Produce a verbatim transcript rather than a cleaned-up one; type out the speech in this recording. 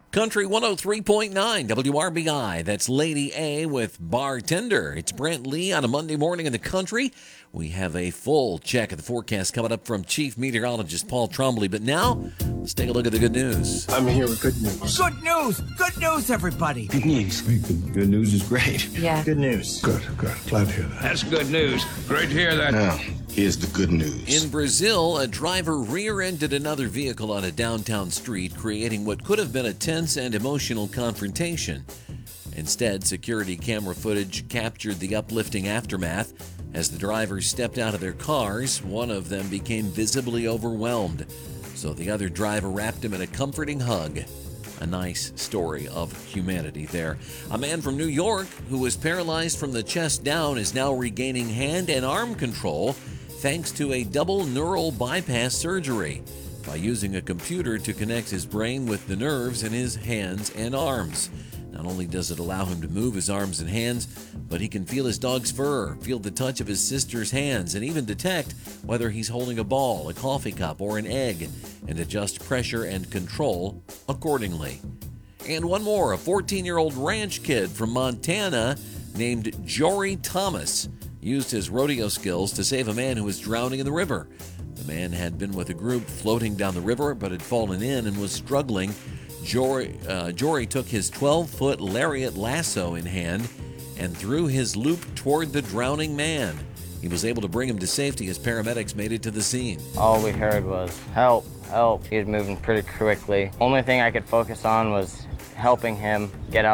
Country one oh three point nine W R B I. That's Lady A with Bartender. It's Brent Lee on a Monday morning in the country. We have a full check of the forecast coming up from Chief Meteorologist Paul Trombley. But now, let's take a look at the good news. I'm here with good news. Good news! Good news, everybody! Good news. Good, good news is great. Yeah. Good news. Good, good. Glad to hear that. That's good news. Great to hear that. Now, here's the good news. In Brazil, a driver rear-ended another vehicle on a downtown street, creating what could have been a tense and emotional confrontation. Instead, security camera footage captured the uplifting aftermath. As the drivers stepped out of their cars, one of them became visibly overwhelmed, so the other driver wrapped him in a comforting hug. A nice story of humanity there. A man from New York who was paralyzed from the chest down is now regaining hand and arm control thanks to a double neural bypass surgery by using a computer to connect his brain with the nerves in his hands and arms. Not only does it allow him to move his arms and hands, but he can feel his dog's fur, feel the touch of his sister's hands, and even detect whether he's holding a ball, a coffee cup, or an egg, and adjust pressure and control accordingly. And one more, a fourteen-year-old ranch kid from Montana named Jory Thomas used his rodeo skills to save a man who was drowning in the river. The man had been with a group floating down the river but had fallen in and was struggling. Jory, uh, Jory took his twelve-foot lariat lasso in hand and threw his loop toward the drowning man. He was able to bring him to safety as paramedics made it to the scene. All we heard was, help, help. He was moving pretty quickly. Only thing I could focus on was helping him get out